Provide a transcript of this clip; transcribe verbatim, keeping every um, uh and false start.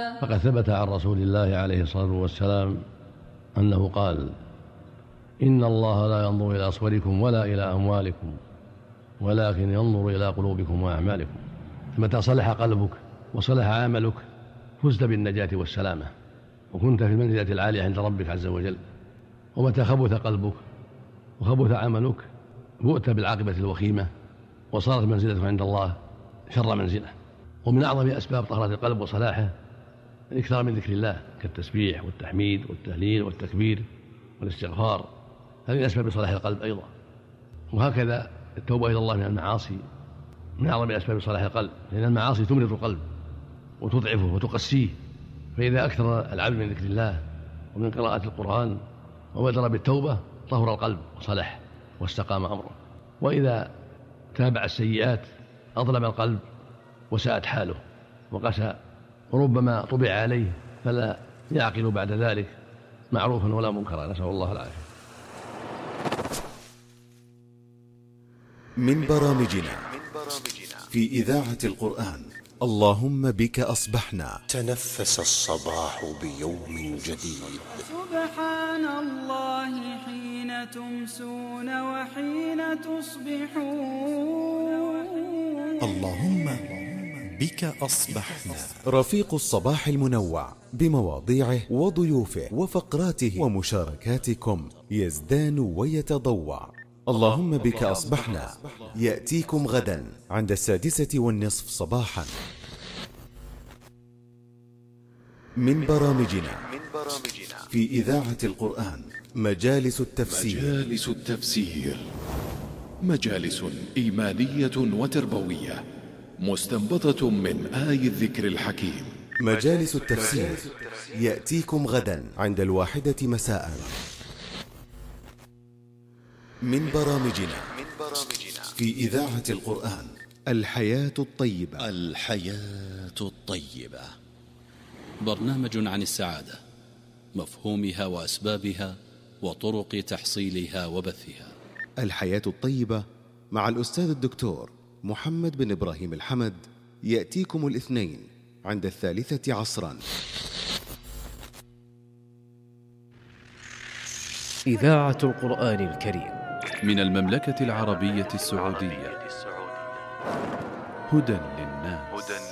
فقد ثبت عن رسول الله عليه الصلاة والسلام أنه قال: إن الله لا ينظر إلى صوركم ولا إلى أموالكم ولكن ينظر إلى قلوبكم وأعمالكم. فمتى صلح قلبك وصلح عملك فزت بالنجاة والسلامة وكنت في المنزلة العالية عند ربك عز وجل. ومتى خبث قلبك وخبث عملك بؤت بالعاقبة الوخيمة وصارت منزلتك عند الله شر منزلة. ومن أعظم أسباب طهارة القلب وصلاحه الإكثار من ذكر الله كالتسبيح والتحميد والتهليل والتكبير والاستغفار، هذه أسباب صلاح القلب أيضا. وهكذا التوبة إلى الله من المعاصي من أعظم أسباب صلاح القلب، لأن المعاصي تمرض القلب وتضعفه وتقسيه. فإذا أكثر العبد من ذكر الله ومن قراءة القرآن وبادر بالتوبة طهر القلب وصلح واستقام أمره. وإذا تابع السيئات أظلم القلب وساءت حاله وقسى، وربما طبع عليه فلا يعقل بعد ذلك معروفا ولا منكرا، نسأل الله العافية. من برامجنا في إذاعة القرآن اللهم بك أصبحنا. تنفس الصباح بيوم جديد. سبحان الله حين تمسون وحين تصبحون. اللهم بك أصبحنا. رفيق الصباح المنوع بمواضيعه وضيوفه وفقراته ومشاركاتكم يزدان ويتضوع. اللهم بك أصبحنا يأتيكم غدا عند السادسة والنصف صباحا. من برامجنا في إذاعة القرآن مجالس التفسير. مجالس التفسير مجالس إيمانية وتربوية مستنبطة من آي الذكر الحكيم. مجالس التفسير يأتيكم غدا عند الواحدة مساء. من برامجنا في إذاعة القرآن الحياة الطيبة. الحياة الطيبة برنامج عن السعادة، مفهومها وأسبابها وطرق تحصيلها وبثها. الحياة الطيبة مع الأستاذ الدكتور محمد بن إبراهيم الحمد يأتيكم الاثنين عند الثالثة عصرا. إذاعة القرآن الكريم من المملكة العربية السعودية. هدى